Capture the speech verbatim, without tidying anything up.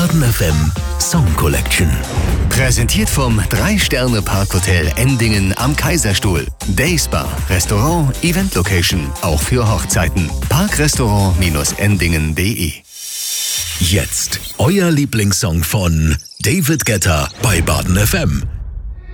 Baden F M Song Collection. Präsentiert vom drei Sterne Parkhotel Endingen am Kaiserstuhl. Dayspa, Restaurant, Event Location, auch für Hochzeiten. Parkrestaurant Endingen punkt de. Jetzt euer Lieblingssong von David Guetta bei Baden F M.